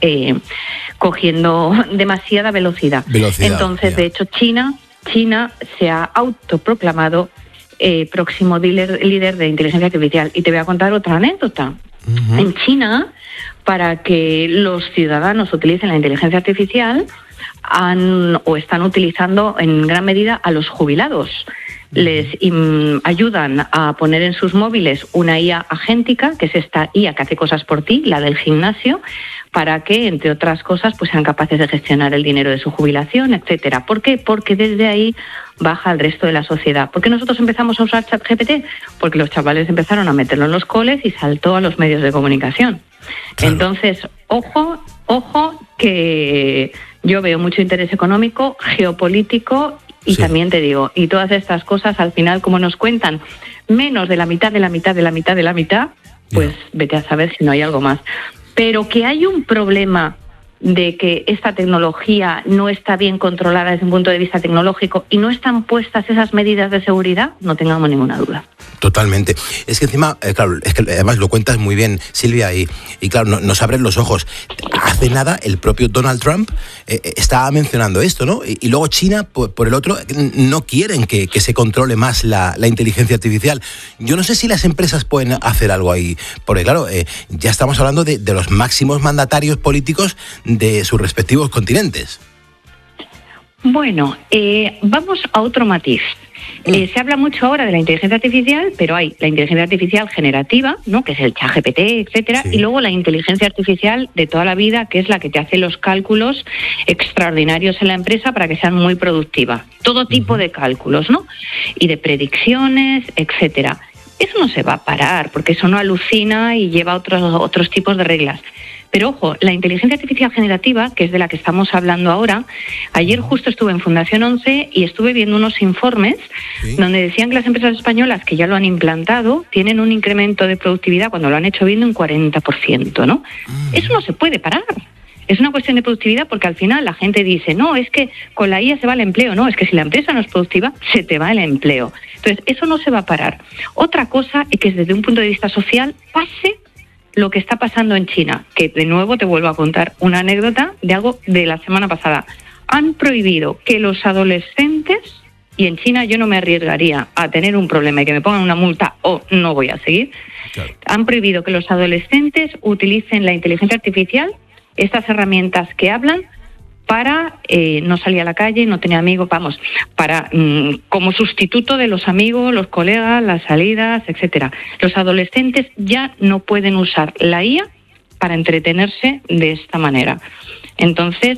cogiendo demasiada velocidad. Entonces, de hecho, China se ha autoproclamado próximo líder de inteligencia artificial. Y te voy a contar otra anécdota. Uh-huh. En China, para que los ciudadanos utilicen la inteligencia artificial, están utilizando en gran medida a los jubilados. Les ayudan a poner en sus móviles una IA agéntica, que es esta IA que hace cosas por ti, la del gimnasio, para que, entre otras cosas, pues sean capaces de gestionar el dinero de su jubilación, etcétera. ¿Por qué? Porque desde ahí baja el resto de la sociedad. ¿Por qué nosotros empezamos a usar ChatGPT? Porque los chavales empezaron a meterlo en los coles y saltó a los medios de comunicación. Claro. Entonces, ojo, que yo veo mucho interés económico, geopolítico. Y sí, también te digo, y todas estas cosas al final, como nos cuentan, menos de la mitad, pues vete a saber si no hay algo más. Pero que hay un problema de que esta tecnología no está bien controlada desde un punto de vista tecnológico y no están puestas esas medidas de seguridad, no tengamos ninguna duda. Totalmente. Es que encima, claro, es que además lo cuentas muy bien, Silvia, y claro, nos abren los ojos. Hace nada, el propio Donald Trump estaba mencionando esto, ¿no? Y luego China, por el otro, no quieren que se controle más la inteligencia artificial. Yo no sé si las empresas pueden hacer algo ahí, porque claro, ya estamos hablando de los máximos mandatarios políticos de sus respectivos continentes. Bueno, vamos a otro matiz. Se habla mucho ahora de la inteligencia artificial, pero hay la inteligencia artificial generativa, ¿no?, que es el ChatGPT, etcétera, sí, y luego la inteligencia artificial de toda la vida, que es la que te hace los cálculos extraordinarios en la empresa para que sean muy productiva. Todo tipo de cálculos, ¿no? Y de predicciones, etcétera. Eso no se va a parar, porque eso no alucina y lleva otros tipos de reglas. Pero ojo, la inteligencia artificial generativa, que es de la que estamos hablando ahora, ayer justo estuve en Fundación 11 y estuve viendo unos informes, ¿sí?, donde decían que las empresas españolas que ya lo han implantado tienen un incremento de productividad cuando lo han hecho bien de un 40%, ¿no? Eso no se puede parar. Es una cuestión de productividad porque al final la gente dice, no, es que con la IA se va el empleo. No, es que si la empresa no es productiva, se te va el empleo. Entonces, eso no se va a parar. Otra cosa es que desde un punto de vista social pase lo que está pasando en China, que de nuevo te vuelvo a contar una anécdota de algo de la semana pasada. Han prohibido que los adolescentes, y en China yo no me arriesgaría a tener un problema y que me pongan una multa o no voy a seguir, claro, han prohibido que los adolescentes utilicen la inteligencia artificial, estas herramientas que hablan, para no salir a la calle, no tener amigos, para como sustituto de los amigos, los colegas, las salidas, etcétera. Los adolescentes ya no pueden usar la IA para entretenerse de esta manera. Entonces,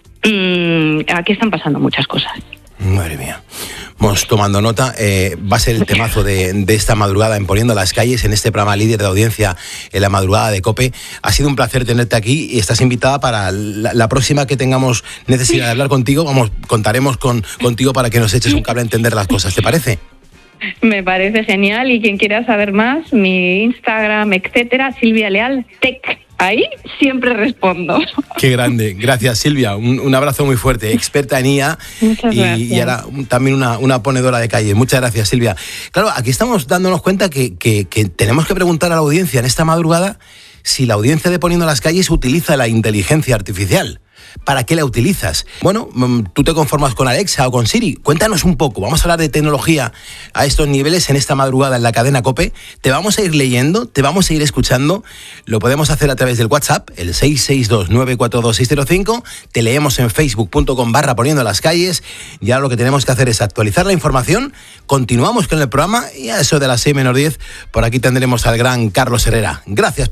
aquí están pasando muchas cosas. Madre mía. Vamos tomando nota. Va a ser el temazo de esta madrugada en Poniendo las Calles, en este programa líder de audiencia en la madrugada de COPE. Ha sido un placer tenerte aquí y estás invitada para la próxima que tengamos necesidad de hablar contigo. Contaremos contigo para que nos eches un cable a entender las cosas. ¿Te parece? Me parece genial, y quien quiera saber más, mi Instagram, etcétera, Silvia Leal Tech. Ahí siempre respondo. Qué grande. Gracias, Silvia. Un abrazo muy fuerte. Experta en IA y ahora también una ponedora de calle. Muchas gracias, Silvia. Claro, aquí estamos dándonos cuenta que tenemos que preguntar a la audiencia en esta madrugada si la audiencia de Poniendo las Calles utiliza la inteligencia artificial. ¿Para qué la utilizas? Bueno, tú te conformas con Alexa o con Siri. Cuéntanos un poco. Vamos a hablar de tecnología a estos niveles en esta madrugada en la cadena COPE. Te vamos a ir leyendo, te vamos a ir escuchando. Lo podemos hacer a través del WhatsApp, el 662-942-605. Te leemos en facebook.com/Poniendo las Calles. Y ahora lo que tenemos que hacer es actualizar la información. Continuamos con el programa y a eso de las 6:10 por aquí tendremos al gran Carlos Herrera. Gracias por